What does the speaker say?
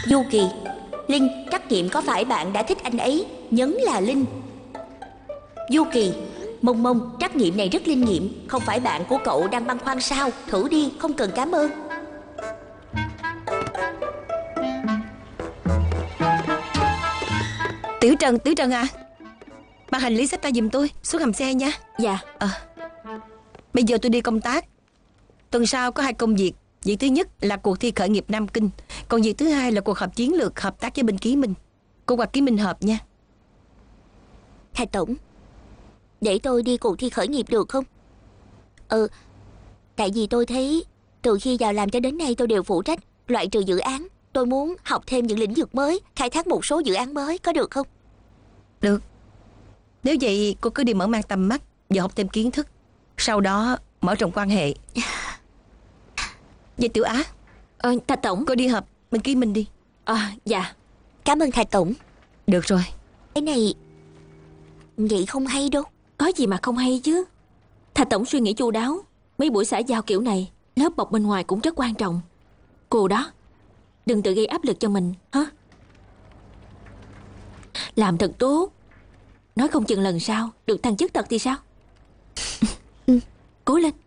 Du Kỳ, Linh, trắc nghiệm có phải bạn đã thích anh ấy? Nhấn là Linh. Du Kỳ, Mông Mông, trắc nghiệm này rất linh nghiệm. Không phải bạn của cậu đang băn khoăn sao? Thử đi, không cần cảm ơn. Tiểu Trần à, mang hành lý xách ra giùm tôi, xuống hầm xe nha. Dạ. Bây giờ tôi đi công tác. Tuần sau có 2 công việc. Việc thứ nhất là cuộc thi khởi nghiệp Nam Kinh, còn việc thứ hai là cuộc họp chiến lược hợp tác với bên Ký Minh. Cô hoặc Ký Minh họp nha. Thạch Tổng, để tôi đi cuộc thi khởi nghiệp được không? Tại vì tôi thấy từ khi vào làm cho đến nay tôi đều phụ trách loại trừ dự án. Tôi muốn học thêm những lĩnh vực mới, khai thác một số dự án mới, có được không? Được. Nếu vậy cô cứ đi mở mang tầm mắt và học thêm kiến thức, sau đó mở rộng quan hệ. Vậy Tiểu Á, Thạch Tổng. cô đi họp bên Ký Minh đi. Dạ. Cảm ơn Thạch Tổng. Được rồi. Cái này vậy không hay đâu. Có gì mà không hay chứ. Thạch Tổng suy nghĩ chu đáo. Mấy buổi xã giao kiểu này, lớp bọc bên ngoài cũng rất quan trọng. Cô đó, đừng tự gây áp lực cho mình hả? Làm thật tốt, nói không chừng lần sau được thăng chức thật thì sao? Cố lên.